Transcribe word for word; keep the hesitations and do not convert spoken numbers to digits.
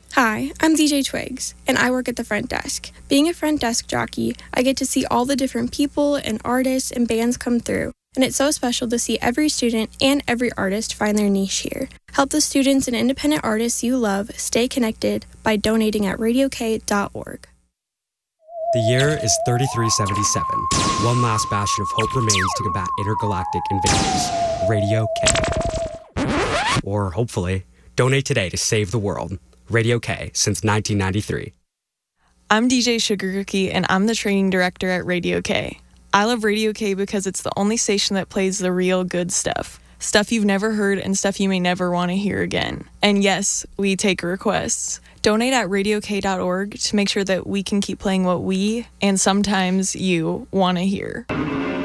Hi, I'm D J Twigs, and I work at the front desk. Being a front desk jockey, I get to see all the different people and artists and bands come through, and it's so special to see every student and every artist find their niche here. Help the students and independent artists you love stay connected by donating at radio k dot org. The year is thirty-three seventy-seven. One last bastion of hope remains to combat intergalactic invaders. Radio K. Or, hopefully, donate today to save the world. Radio K since nineteen ninety-three. I'm D J Sugar Cookie, and I'm the training director at Radio K. I love Radio K because it's the only station that plays the real good stuff. Stuff you've never heard and stuff you may never want to hear again. And yes, we take requests. Donate at radio k dot org to make sure that we can keep playing what we, and sometimes you, want to hear.